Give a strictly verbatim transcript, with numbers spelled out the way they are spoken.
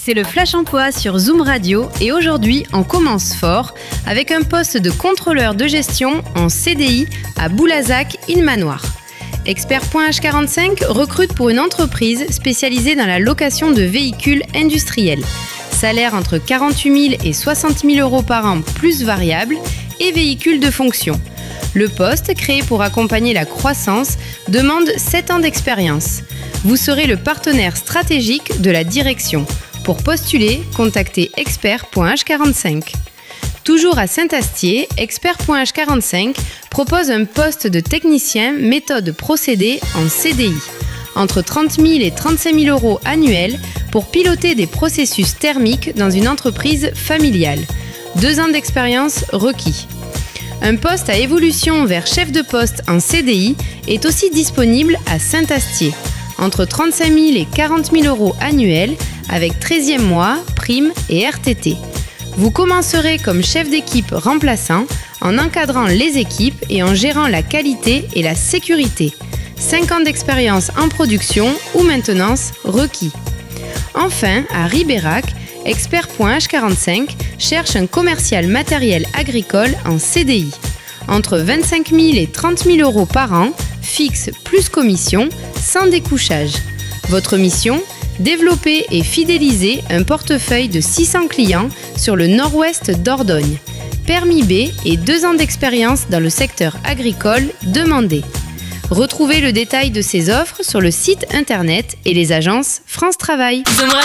C'est le Flash Emploi sur Zoom Radio et aujourd'hui on commence fort avec un poste de contrôleur de gestion en C D I à Boulazac, Île-Manoir. Expert.H quarante-cinq recrute pour une entreprise spécialisée dans la location de véhicules industriels. Salaire entre quarante-huit mille et soixante mille euros par an plus variable et véhicules de fonction. Le poste, créé pour accompagner la croissance, demande sept ans d'expérience. Vous serez le partenaire stratégique de la direction. Pour postuler, contactez expert.H quarante-cinq. Toujours à Saint-Astier, Expert.H quarante-cinq propose un poste de technicien méthode procédé en C D I, entre trente mille et trente-cinq mille euros annuels pour piloter des processus thermiques dans une entreprise familiale. Deux ans d'expérience requis. Un poste à évolution vers chef de poste en C D I est aussi disponible à Saint-Astier, entre trente-cinq mille et quarante mille euros annuels avec treizième mois, prime et R T T. Vous commencerez comme chef d'équipe remplaçant en encadrant les équipes et en gérant la qualité et la sécurité. cinq ans d'expérience en production ou maintenance requis. Enfin, à Ribérac, Expert.H quarante-cinq cherche un commercial matériel agricole en C D I, entre vingt-cinq mille et trente mille euros par an, fixe plus commission, sans découchage. Votre mission ? Développer et fidéliser un portefeuille de six cents clients sur le nord-ouest d'Ordogne. Permis B et deux ans d'expérience dans le secteur agricole demandés. Retrouvez le détail de ces offres sur le site internet et les agences France Travail.